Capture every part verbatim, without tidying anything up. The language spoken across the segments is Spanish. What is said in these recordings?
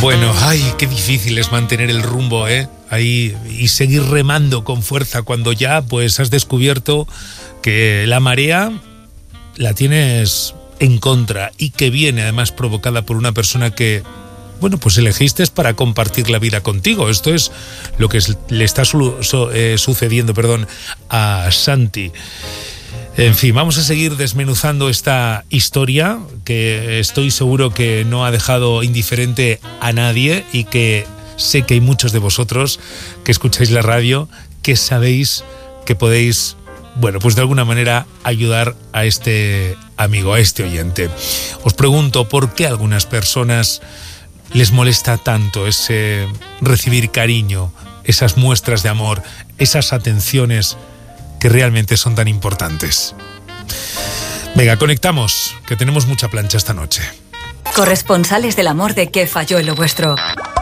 Bueno, ay, qué difícil es mantener el rumbo, ¿eh? Ahí y seguir remando con fuerza cuando ya pues has descubierto que la marea la tienes en contra y que viene además provocada por una persona que, bueno, pues elegiste para compartir la vida contigo. Esto es lo que le está su, su, eh, sucediendo, perdón, a Santi. En fin, vamos a seguir desmenuzando esta historia que estoy seguro que no ha dejado indiferente a nadie y que sé que hay muchos de vosotros que escucháis la radio que sabéis que podéis, bueno, pues de alguna manera ayudar a este amigo, a este oyente. Os pregunto, ¿por qué a algunas personas les molesta tanto ese recibir cariño, esas muestras de amor, esas atenciones que realmente son tan importantes? Venga, conectamos, que tenemos mucha plancha esta noche. Corresponsales del amor de ¿Qué falló en lo vuestro?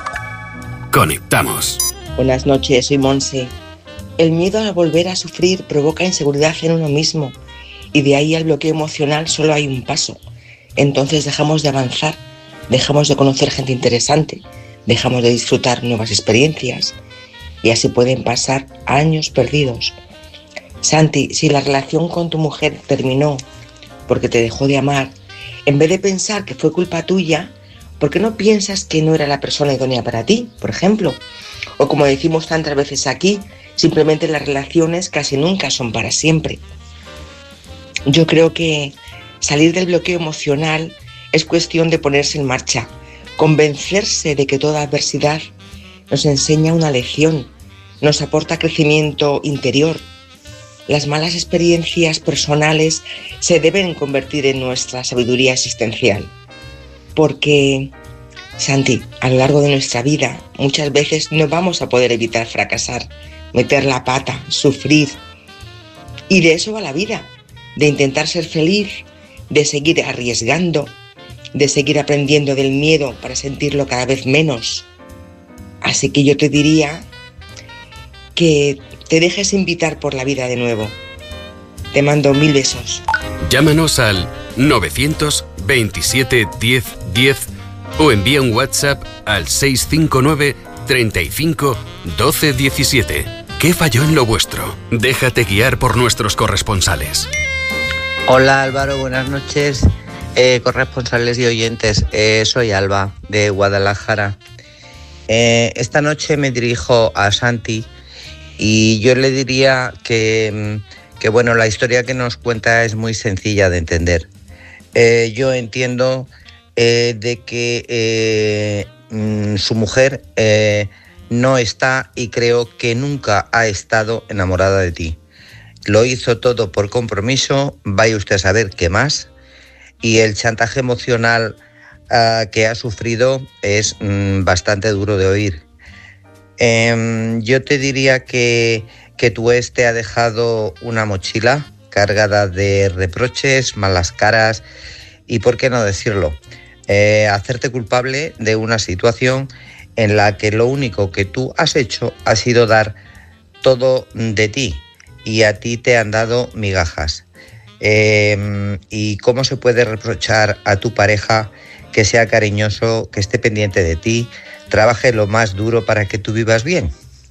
Conectamos. Buenas noches, soy Monse. El miedo a volver a sufrir provoca inseguridad en uno mismo y de ahí al bloqueo emocional solo hay un paso. Entonces dejamos de avanzar, dejamos de conocer gente interesante, dejamos de disfrutar nuevas experiencias y así pueden pasar años perdidos. Santi, si la relación con tu mujer terminó porque te dejó de amar, en vez de pensar que fue culpa tuya, ¿por qué no piensas que no era la persona idónea para ti, por ejemplo? O como decimos tantas veces aquí, simplemente las relaciones casi nunca son para siempre. Yo creo que salir del bloqueo emocional es cuestión de ponerse en marcha, convencerse de que toda adversidad nos enseña una lección, nos aporta crecimiento interior. Las malas experiencias personales se deben convertir en nuestra sabiduría existencial. Porque, Santi, a lo largo de nuestra vida, muchas veces no vamos a poder evitar fracasar, meter la pata, sufrir. Y de eso va la vida, de intentar ser feliz, de seguir arriesgando, de seguir aprendiendo del miedo para sentirlo cada vez menos. Así que yo te diría que te dejes invitar por la vida de nuevo. Te mando mil besos. Llámanos al novecientos veintisiete diez diez o envía un WhatsApp al seis cinco nueve treinta y cinco doce diecisiete. ¿Qué falló en lo vuestro? Déjate guiar por nuestros corresponsales. Hola Álvaro, buenas noches. Eh, corresponsales y oyentes, eh, soy Alba de Guadalajara. Eh, esta noche me dirijo a Santi y yo le diría que, que bueno, la historia que nos cuenta es muy sencilla de entender. Eh, yo entiendo eh, de que eh, mm, su mujer eh, no está y creo que nunca ha estado enamorada de ti. Lo hizo todo por compromiso, vaya usted a saber qué más, y el chantaje emocional uh, que ha sufrido es mm, bastante duro de oír. Eh, yo te diría que, que tu ex te ha dejado una mochila cargada de reproches, malas caras y, por qué no decirlo, eh, hacerte culpable de una situación en la que lo único que tú has hecho ha sido dar todo de ti y a ti te han dado migajas. Eh, ¿Y cómo se puede reprochar a tu pareja que sea cariñoso, que esté pendiente de ti, trabaje lo más duro para que tú vivas bien?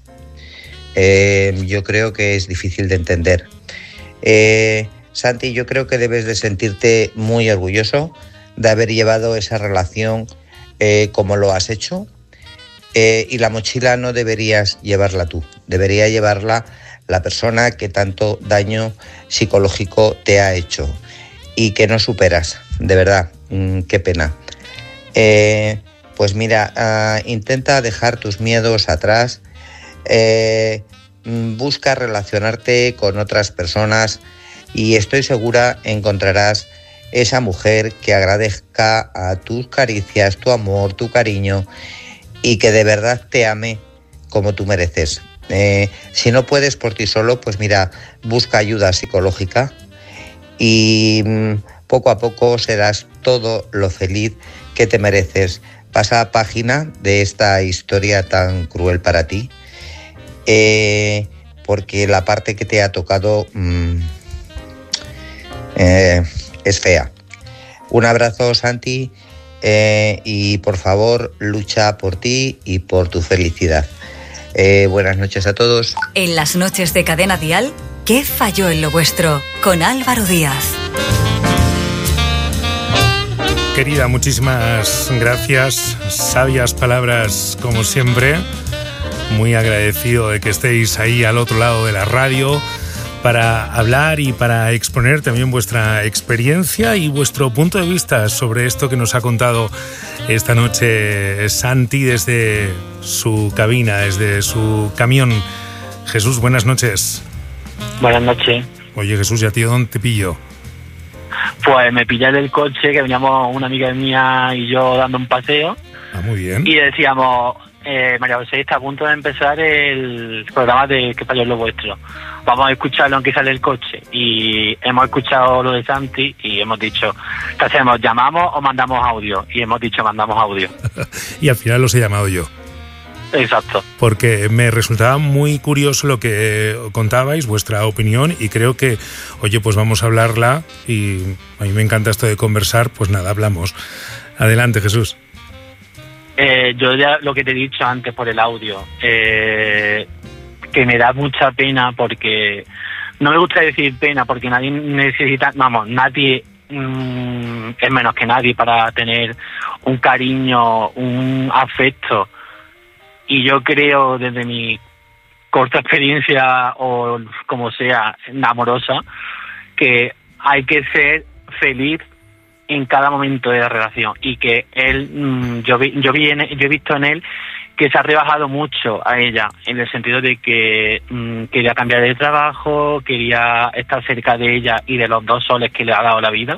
Eh, yo creo que es difícil de entender. Eh, Santi, yo creo que debes de sentirte muy orgulloso de haber llevado esa relación eh, como lo has hecho, eh, y la mochila no deberías llevarla tú, debería llevarla la persona que tanto daño psicológico te ha hecho y que no superas, de verdad, mmm, qué pena. Eh, pues mira, uh, intenta dejar tus miedos atrás, eh, busca relacionarte con otras personas y estoy segura encontrarás esa mujer que agradezca a tus caricias, tu amor, tu cariño y que de verdad te ame como tú mereces. Eh, si no puedes por ti solo, pues mira, busca ayuda psicológica y mmm, poco a poco serás todo lo feliz que te mereces. Pasa a página de esta historia tan cruel para ti, eh, porque la parte que te ha tocado mmm, eh, es fea. Un abrazo, Santi, eh, y por favor lucha por ti y por tu felicidad. Eh, buenas noches a todos. En las noches de Cadena Dial, ¿qué falló en lo vuestro? Con Álvaro Díaz. Querida, muchísimas gracias. Sabias palabras como siempre. Muy agradecido de que estéis ahí al otro lado de la radio para hablar y para exponer también vuestra experiencia y vuestro punto de vista sobre esto que nos ha contado esta noche Santi desde su cabina, desde su camión. Jesús, buenas noches. Buenas noches. Oye, Jesús, ¿y a ti dónde te pillo? Pues me pillé del coche, que veníamos una amiga mía y yo dando un paseo. Ah, muy bien. Y decíamos, eh, María José está a punto de empezar el programa de ¿Qué falló en lo vuestro? Vamos a escucharlo aunque sale el coche. Y hemos escuchado lo de Santi y hemos dicho, ¿qué hacemos? ¿Llamamos o mandamos audio? Y hemos dicho, mandamos audio. Y al final los he llamado yo. Exacto. Porque me resultaba muy curioso lo que contabais, vuestra opinión, y creo que, oye, pues vamos a hablarla, y a mí me encanta esto de conversar, pues nada, hablamos. Adelante, Jesús. Eh, yo ya lo que te he dicho antes por el audio, eh, que me da mucha pena porque, no me gusta decir pena porque nadie necesita, vamos, nadie mmm, es menos que nadie para tener un cariño, un afecto. Y yo creo, desde mi corta experiencia o como sea, amorosa, que hay que ser feliz en cada momento de la relación. Y que él, yo vi, yo vi en, yo he visto en él que se ha rebajado mucho a ella, en el sentido de que mmm, quería cambiar de trabajo, quería estar cerca de ella y de los dos soles que le ha dado la vida.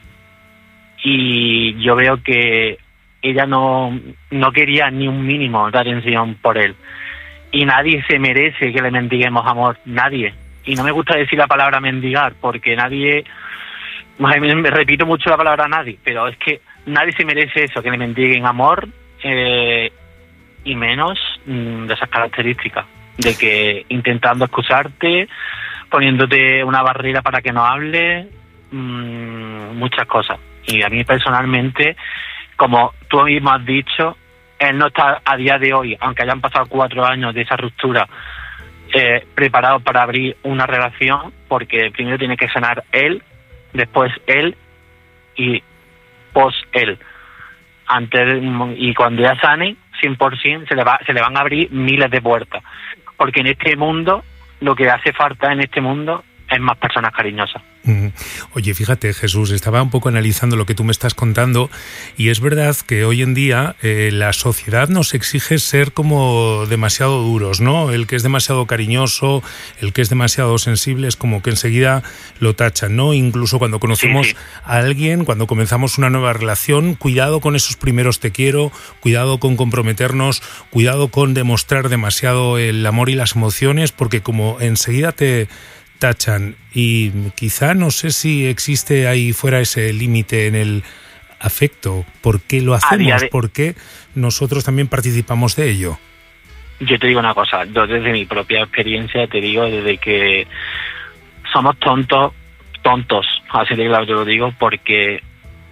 Y yo veo que ella no, no quería ni un mínimo de atención por él. Y nadie se merece que le mendiguemos amor, nadie. Y no me gusta decir la palabra mendigar, porque nadie, me repito mucho la palabra nadie, pero es que nadie se merece eso, que le mendiguen amor, eh, y menos mmm, de esas características, de que intentando excusarte, poniéndote una barrera para que no hable, mmm, muchas cosas. Y a mí personalmente, como tú mismo has dicho, él no está a día de hoy, aunque hayan pasado cuatro años de esa ruptura, eh, preparado para abrir una relación, porque primero tiene que sanar él, después él y post él. Antes, y cuando ya sane, cien por ciento se le va, se le van a abrir miles de puertas. Porque en este mundo, lo que hace falta en este mundo es más personas cariñosas. Oye, fíjate, Jesús, estaba un poco analizando lo que tú me estás contando, y es verdad que hoy en día eh, la sociedad nos exige ser como demasiado duros, ¿no? El que es demasiado cariñoso, el que es demasiado sensible, es como que enseguida lo tachan, ¿no? Incluso cuando conocemos sí, sí. a alguien, cuando comenzamos una nueva relación, cuidado con esos primeros te quiero, cuidado con comprometernos, cuidado con demostrar demasiado el amor y las emociones, porque como enseguida te tachan, y quizá no sé si existe ahí fuera ese límite en el afecto. ¿Por qué lo hacemos? De... ¿Por qué nosotros también participamos de ello? Yo te digo una cosa, yo desde mi propia experiencia te digo, desde que somos tontos, tontos, así de claro te lo digo, porque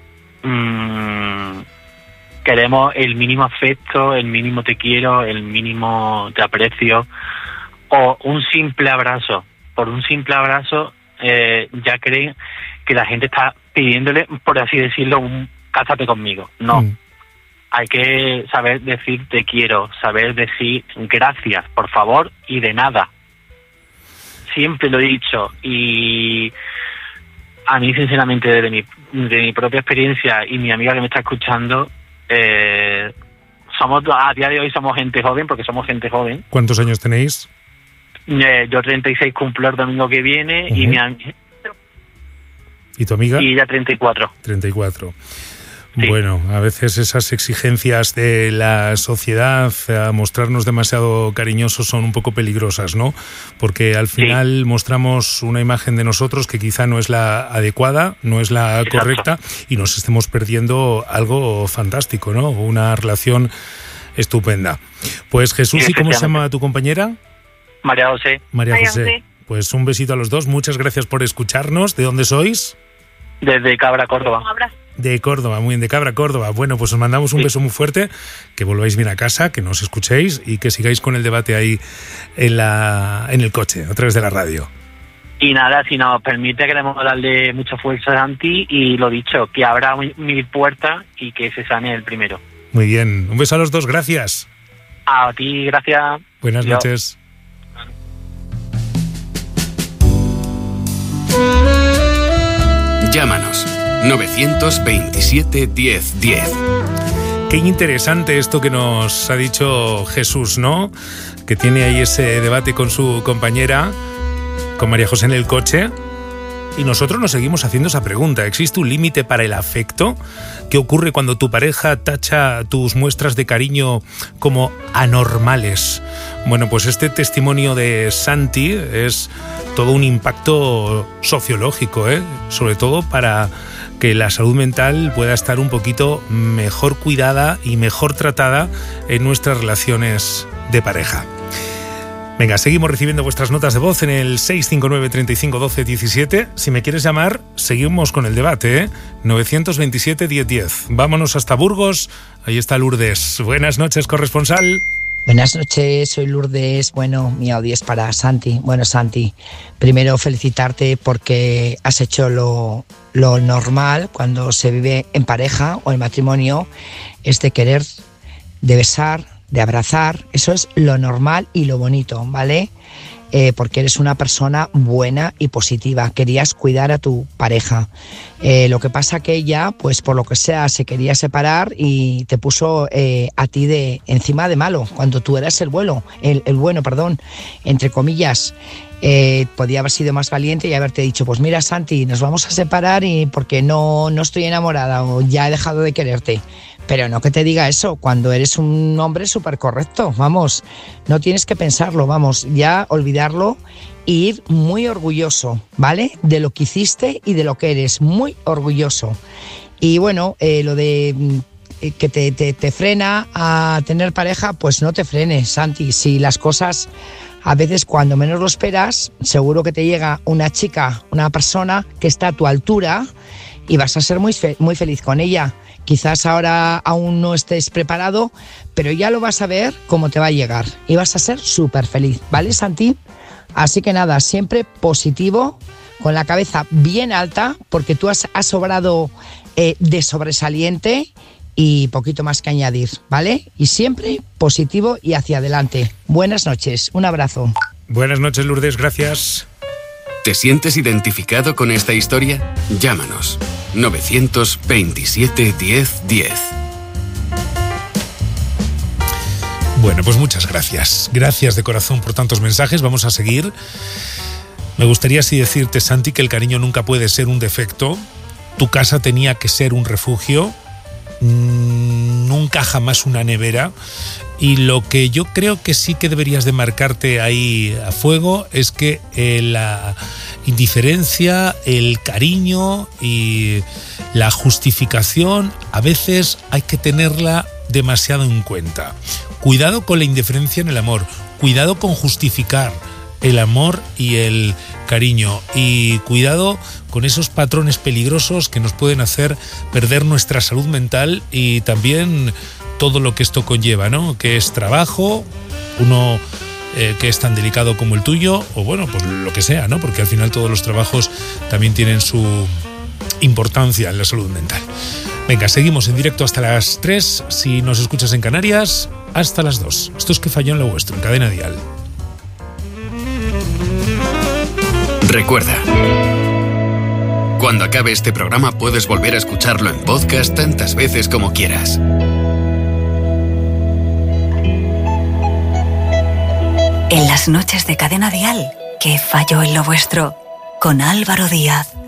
mmm, queremos el mínimo afecto, el mínimo te quiero, el mínimo te aprecio, o un simple abrazo. Por un simple abrazo eh, ya creen que la gente está pidiéndole, por así decirlo, un cásate conmigo. No, mm. hay que saber decir te quiero, saber decir gracias, por favor, y de nada. Siempre lo he dicho, y a mí sinceramente desde mi, de mi propia experiencia y mi amiga que me está escuchando, eh, somos a día de hoy somos gente joven, porque somos gente joven. ¿Cuántos años tenéis? Eh, yo treinta y seis cumplo el domingo que viene. Uh-huh. y mi ¿Y tu amiga? Y ella treinta y cuatro. treinta y cuatro. Sí. Bueno, a veces esas exigencias de la sociedad a mostrarnos demasiado cariñosos son un poco peligrosas, ¿no? Porque al final sí. mostramos una imagen de nosotros que quizá no es la adecuada, no es la Exacto. correcta, y nos estemos perdiendo algo fantástico, ¿no? Una relación estupenda. Pues Jesús, ¿y cómo se llama tu compañera? María José. María José. Pues un besito a los dos. Muchas gracias por escucharnos. ¿De dónde sois? Desde Cabra, Córdoba. Un abrazo. De Córdoba, muy bien, de Cabra, Córdoba. Bueno, pues os mandamos un sí. beso muy fuerte, que volváis bien a casa, que nos escuchéis y que sigáis con el debate ahí en, la, en el coche, a través de la radio. Y nada, si nos permite, queremos darle mucha fuerza a Santi y lo dicho, que abra mil puertas y que se sane el primero. Muy bien, un beso a los dos, gracias. A ti, gracias. Buenas Yo. noches. Llámanos novecientos veintisiete diez diez. Qué interesante esto que nos ha dicho Jesús, ¿no? Que tiene ahí ese debate con su compañera, con María José en el coche. Y nosotros nos seguimos haciendo esa pregunta. ¿Existe un límite para el afecto? ¿Qué ocurre cuando tu pareja tacha tus muestras de cariño como anormales? Bueno, pues este testimonio de Santi es todo un impacto sociológico, ¿eh? Sobre todo para que la salud mental pueda estar un poquito mejor cuidada y mejor tratada en nuestras relaciones de pareja. Venga, seguimos recibiendo vuestras notas de voz en el seis cinco nueve, treinta y cinco, doce, diecisiete. Si me quieres llamar, seguimos con el debate, ¿eh? novecientos veintisiete, diez, diez. Vámonos hasta Burgos. Ahí está Lourdes. Buenas noches, corresponsal. Buenas noches, soy Lourdes. Bueno, mi audio es para Santi. Bueno, Santi, primero felicitarte porque has hecho lo, lo normal cuando se vive en pareja o en matrimonio, es de querer, de besar, de abrazar. Eso es lo normal y lo bonito, ¿vale? Eh, porque eres una persona buena y positiva, querías cuidar a tu pareja. Eh, lo que pasa que ella, pues por lo que sea, se quería separar y te puso eh, a ti de encima de malo, cuando tú eras el bueno, el, el bueno, perdón, entre comillas. Eh, podía haber sido más valiente y haberte dicho, pues mira, Santi, nos vamos a separar y porque no, no estoy enamorada o ya he dejado de quererte. Pero no que te diga eso cuando eres un hombre súper correcto, vamos, no tienes que pensarlo, vamos, ya olvidarlo e ir muy orgulloso, ¿vale? De lo que hiciste y de lo que eres, muy orgulloso. Y bueno, eh, lo de eh, que te, te, te frena a tener pareja, pues no te frenes, Santi, si las cosas... A veces cuando menos lo esperas, seguro que te llega una chica, una persona que está a tu altura y vas a ser muy, fe- muy feliz con ella. Quizás ahora aún no estés preparado, pero ya lo vas a ver cómo te va a llegar y vas a ser súper feliz, ¿vale, Santi? Así que nada, siempre positivo, con la cabeza bien alta, porque tú has, has sobrado eh, de sobresaliente y poquito más que añadir, ¿vale? Y siempre positivo y hacia adelante. Buenas noches, un abrazo. Buenas noches, Lourdes, gracias. ¿Te sientes identificado con esta historia? Llámanos novecientos veintisiete, diez, diez. Bueno, pues muchas gracias. Gracias de corazón por tantos mensajes. Vamos a seguir. Me gustaría así decirte, Santi, que el cariño nunca puede ser un defecto. Tu casa tenía que ser un refugio. Nunca jamás una nevera. Y lo que yo creo que sí que deberías de marcarte ahí a fuego es que eh, la indiferencia, el cariño y la justificación a veces hay que tenerla demasiado en cuenta. Cuidado con la indiferencia en el amor, cuidado con justificar el amor y el cariño y cuidado con esos patrones peligrosos que nos pueden hacer perder nuestra salud mental y también todo lo que esto conlleva, ¿no? Que es trabajo, uno eh, que es tan delicado como el tuyo, o bueno, pues lo que sea, ¿no? Porque al final todos los trabajos también tienen su importancia en la salud mental. Venga, seguimos en directo hasta las tres, si nos escuchas en Canarias, hasta las dos. Esto es Que Falló en lo Vuestro, en Cadena Dial. Recuerda, cuando acabe este programa puedes volver a escucharlo en podcast tantas veces como quieras. En las noches de Cadena Dial, Que Falló en lo Vuestro, con Álvaro Díaz.